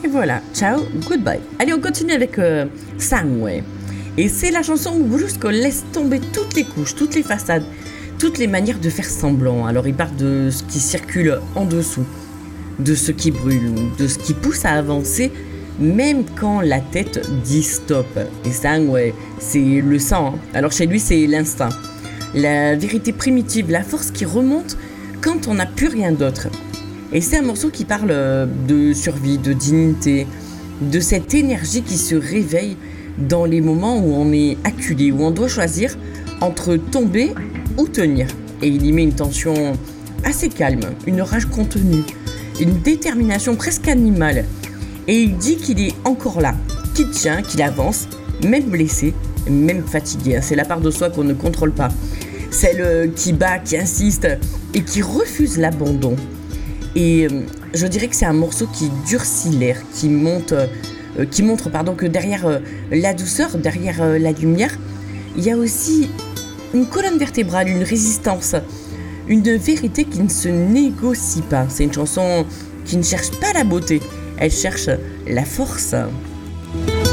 voilà, ciao, goodbye. Allez, on continue avec Sangway. Et c'est la chanson où Brusco laisse tomber toutes les couches, toutes les façades, toutes les manières de faire semblant. Alors il part de ce qui circule en dessous, de ce qui brûle, de ce qui pousse à avancer, même quand la tête dit stop. Et Sangway, c'est le sang. Alors chez lui, c'est l'instinct. La vérité primitive, la force qui remonte quand on n'a plus rien d'autre. Et c'est un morceau qui parle de survie, de dignité, de cette énergie qui se réveille dans les moments où on est acculé, où on doit choisir entre tomber ou tenir. Et il y met une tension assez calme, une rage contenue, une détermination presque animale. Et il dit qu'il est encore là, qu'il tient, qu'il avance, même blessé, même fatigué. C'est la part de soi qu'on ne contrôle pas. Celle qui bat, qui insiste et qui refuse l'abandon. Et je dirais que c'est un morceau qui durcit l'air, qui montre que derrière la douceur, derrière la lumière, il y a aussi une colonne vertébrale, une résistance, une vérité qui ne se négocie pas. C'est une chanson qui ne cherche pas la beauté, elle cherche la force.